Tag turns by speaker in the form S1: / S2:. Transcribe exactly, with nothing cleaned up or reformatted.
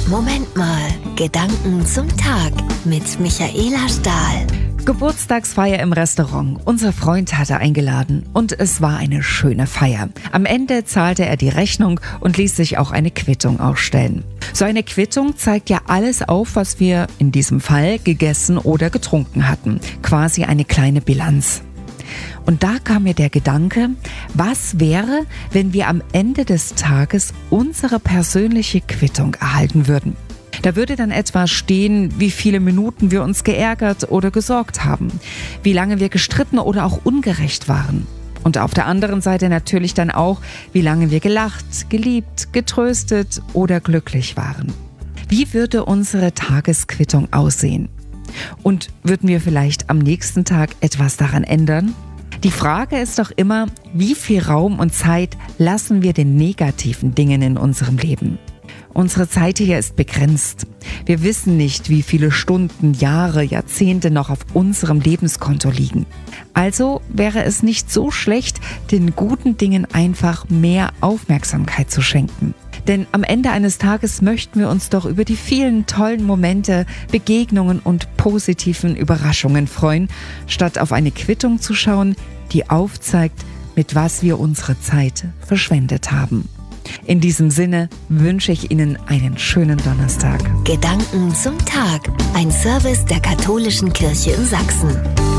S1: Moment mal, Gedanken zum Tag mit Michaela Stahl.
S2: Geburtstagsfeier im Restaurant. Unser Freund hatte eingeladen und es war eine schöne Feier. Am Ende zahlte er die Rechnung und ließ sich auch eine Quittung ausstellen. So eine Quittung zeigt ja alles auf, was wir in diesem Fall gegessen oder getrunken hatten. Quasi eine kleine Bilanz. Und da kam mir der Gedanke, was wäre, wenn wir am Ende des Tages unsere persönliche Quittung erhalten würden? Da würde dann etwa stehen, wie viele Minuten wir uns geärgert oder gesorgt haben, wie lange wir gestritten oder auch ungerecht waren. Und auf der anderen Seite natürlich dann auch, wie lange wir gelacht, geliebt, getröstet oder glücklich waren. Wie würde unsere Tagesquittung aussehen? Und würden wir vielleicht am nächsten Tag etwas daran ändern? Die Frage ist doch immer, wie viel Raum und Zeit lassen wir den negativen Dingen in unserem Leben? Unsere Zeit hier ist begrenzt. Wir wissen nicht, wie viele Stunden, Jahre, Jahrzehnte noch auf unserem Lebenskonto liegen. Also wäre es nicht so schlecht, den guten Dingen einfach mehr Aufmerksamkeit zu schenken. Denn am Ende eines Tages möchten wir uns doch über die vielen tollen Momente, Begegnungen und positiven Überraschungen freuen, statt auf eine Quittung zu schauen, die aufzeigt, mit was wir unsere Zeit verschwendet haben. In diesem Sinne wünsche ich Ihnen einen schönen Donnerstag.
S1: Gedanken zum Tag. Ein Service der Katholischen Kirche in Sachsen.